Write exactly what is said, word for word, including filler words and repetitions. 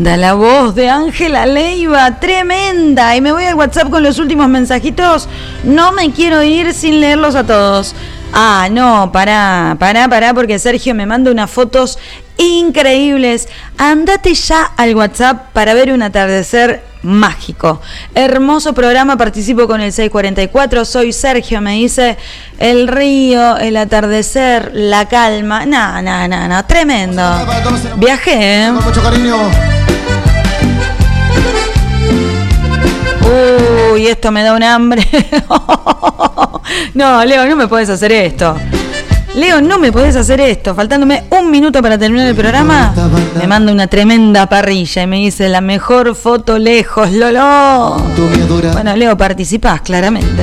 tremenda la voz de Ángela Leiva, tremenda. Y me voy al WhatsApp con los últimos mensajitos. No me quiero ir sin leerlos a todos. Ah, no, pará, pará, pará, porque Sergio me manda unas fotos increíbles. Andate ya al WhatsApp para ver un atardecer mágico. Hermoso programa, participo con el seis cuarenta y cuatro. Soy Sergio, me dice. El río, el atardecer, la calma. No, no, no, no, tremendo. Viajé, ¿eh? Con mucho cariño. Uy, esto me da un hambre. No, Leo, no me podés hacer esto. Leo, no me podés hacer esto. Faltándome un minuto para terminar el programa, me manda una tremenda parrilla y me dice la mejor foto lejos, Lolo. Bueno, Leo, participás claramente.